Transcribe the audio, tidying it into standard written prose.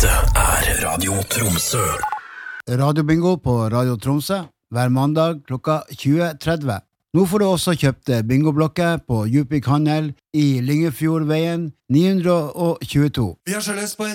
Dette Radio Tromsø. Radiobingo på Radio Tromsø hver mandag klokka 20.30. Nå får du også kjøpt bingoblokker på Djupvik Handel i Lyngefjordveien 922. Vi har så lyst på en